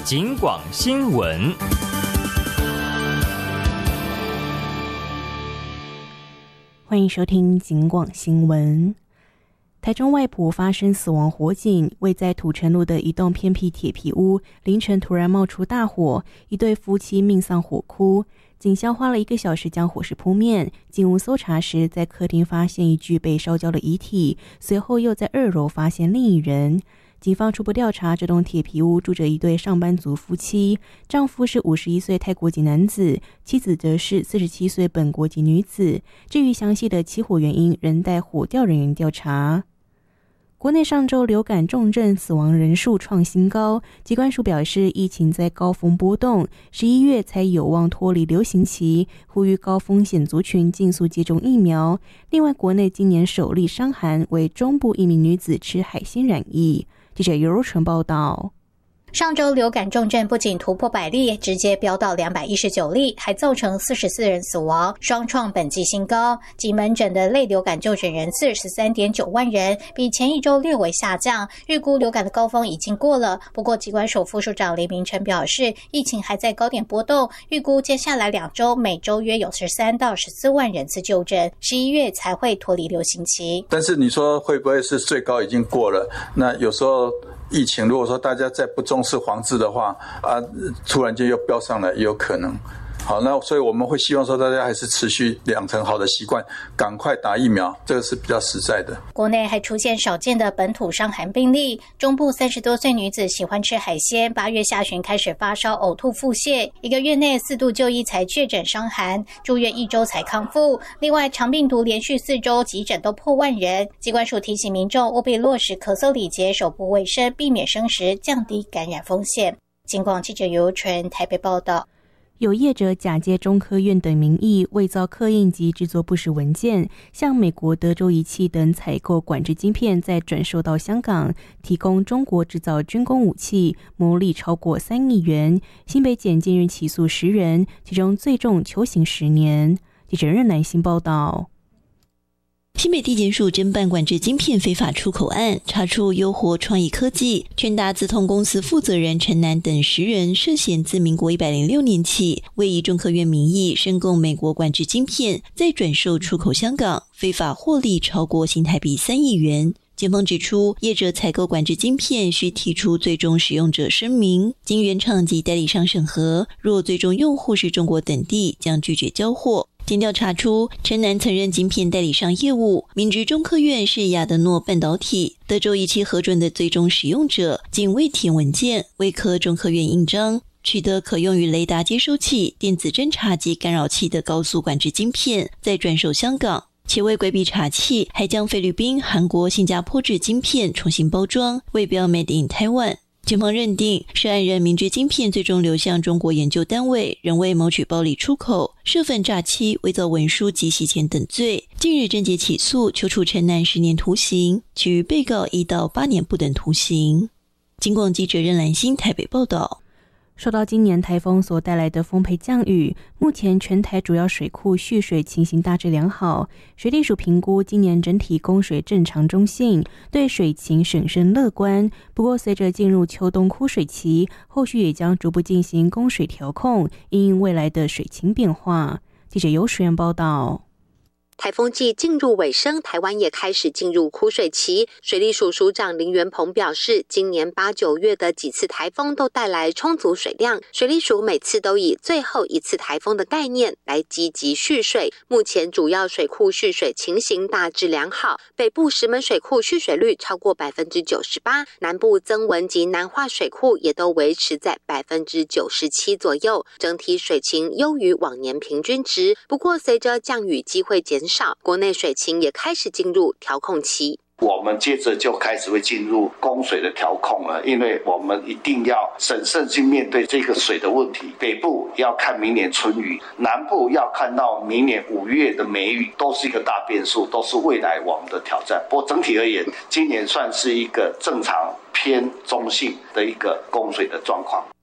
警广新闻。 欢迎收听警广新闻。台中外埔发生死亡火警，位在土城路的一栋偏僻铁皮屋，凌晨突然冒出大火，一对夫妻命丧火窟。警消花了1个小时将火势扑灭。进屋搜查时，在客厅发现一具被烧焦的遗体，随后又在2楼发现另一人。警方初步调查，这栋铁皮屋住着一对上班族夫妻，丈夫是51岁泰国籍男子，妻子则是47岁本国籍女子。至于详细的起火原因，仍待火调人员调查。国内上周流感重症死亡人数创新高，疾管署表示，疫情在高峰波动，11月才有望脱离流行期，呼吁高风险族群尽速接种疫苗。另外，国内今年首例伤寒为中部一名女子吃海鲜染疫。记者尤如纯报道。 上周流感重症不仅突破100例，直接飙到219例，还造成44人死亡，双创本季新高。及门诊的类流感就诊人次 13.9 万人，比前一周略微下降，预估流感的高峰已经过了。不过疾管署副署长林明成表示，疫情还在高点波动，预估接下来2周每周约有13到14万人次就诊，11月才会脱离流行期。 但是你说会不会是最高已经过了？那有时候疫情如果说大家再不重视防治的话突然间又飙上来也有可能。好，那所以我们会希望说大家还是持续养成好的习惯，赶快打疫苗，这个是比较实在的。 国内还出现少见的本土伤寒病例，中部30多岁女子喜欢吃海鲜，8月下旬开始发烧、呕吐、腹泻，1个月内4度就医才确诊伤寒，住院1周才康复。另外，肠病毒连续4周急诊都破万人，疾管署提醒民众务必落实咳嗽礼节、手部卫生，避免生食，降低感染风险。警广记者尤纯台北报道。 有业者假借中科院等名义，伪造刻印及制作不实文件，向美国德州仪器等采购管制晶片，再转售到香港，提供中国制造军工武器，牟利超过3亿元。新北检近日起诉10人，其中最重囚刑10年。记者任南新报道。 新北地检署侦办管制晶片非法出口案，查出优活创意科技、全达资通公司负责人陈南等10人涉嫌自民国106年起，为以中科院名义申购美国管制晶片，再转售出口香港，非法获利超过新台币3亿元。检方指出，业者采购管制晶片需提出最终使用者声明，经原厂及代理商审核，若最终用户是中国等地，将拒绝交货。检调查出，陈南曾任晶片代理商业务，明知中科院是亚德诺半导体、德州仪器核准的最终使用者，仅未填文件，未刻中科院印章，取得可用于雷达接收器、电子侦察及干扰器的高速管制晶片，再转售香港。且为规避查缉，还将菲律宾、韩国、新加坡制晶片重新包装，为标 Made in Taiwan。检方认定，涉案人明知晶片最终流向中国研究单位，仍为谋取暴利出口、涉犯诈欺、伪造文书及洗钱等罪。近日侦结起诉，求处陈南10年徒刑，其余被告1到8年不等徒刑。警广记者任兰心台北报道。 受到今年台风所带来的丰沛降雨，目前全台主要水库蓄水情形大致良好。水利署评估今年整体供水正常中性，对水情审慎乐观。不过随着进入秋冬枯水期，后续也将逐步进行供水调控，因应未来的水情变化。记者尤淑媛报道。 台风季进入尾声，台湾也开始进入枯水期。水利署署长林元鹏表示，今年8、9月的几次台风都带来充足水量，水利署每次都以最后一次台风的概念来积极蓄水。目前主要水库蓄水情形大致良好，北部石门水库蓄水率超过 98%， 南部曾文及南化水库也都维持在 97% 左右，整体水情优于往年平均值。不过随着降雨机会减少，国内水情也开始进入调控期。 我们接着就开始会进入供水的调控了，因为我们一定要审慎去面对这个水的问题。北部要看明年春雨，南部要看到明年5月的梅雨，都是一个大变数，都是未来我们的挑战。不过整体而言，今年算是一个正常偏中性的一个供水的状况。